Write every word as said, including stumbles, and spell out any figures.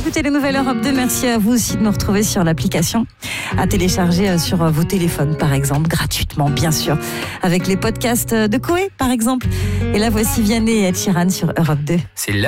d'écouter les nouvelles Europe deux. Merci à vous aussi de nous retrouver sur l'application à télécharger sur vos téléphones, par exemple, gratuitement, bien sûr, avec les podcasts de Koé, par exemple. Et là, voici Vianney et Ed Sheeran sur Europe deux. C'est